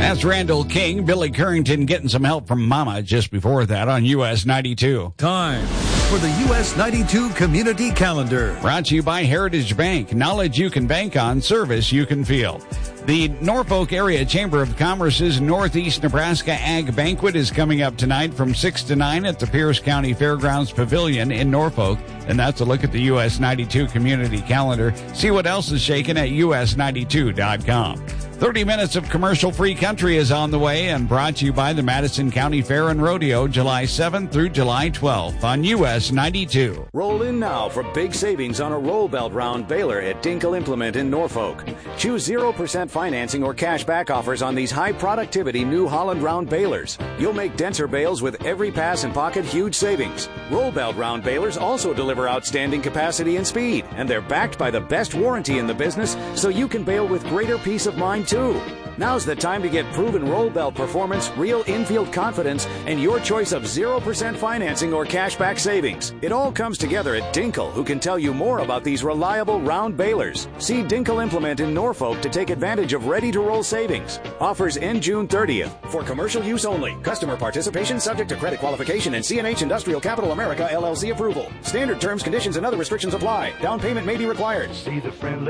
That's Randall King. Billy Currington getting some help from Mama just before that on US 92. Time for the US 92 Community Calendar. Brought to you by Heritage Bank. Knowledge you can bank on, service you can feel. The Norfolk Area Chamber of Commerce's Northeast Nebraska Ag Banquet is coming up tonight from 6 to 9 at the Pierce County Fairgrounds Pavilion in Norfolk. And that's a look at the US 92 Community Calendar. See what else is shaking at us92.com. 30 minutes of commercial-free country is on the way and brought to you by the Madison County Fair and Rodeo, July 7th through July 12th on US 92. Roll in now for big savings on a roll belt round baler at Dinkle Implement in Norfolk. Choose 0% financing or cash back offers on these high-productivity New Holland round balers. You'll make denser bales with every pass and pocket huge savings. Roll belt round balers also deliver outstanding capacity and speed, and they're backed by the best warranty in the business, so you can bale with greater peace of mind too. Now's the time to get proven roll belt performance, real infield confidence, and your choice of 0% financing or cashback savings. It all comes together at Dinkle, who can tell you more about these reliable round balers. See Dinkle Implement in Norfolk to take advantage of ready-to-roll savings. Offers end June 30th. For commercial use only. Customer participation subject to credit qualification and CNH Industrial Capital America LLC approval. Standard terms, conditions, and other restrictions apply. Down payment may be required. See the friendly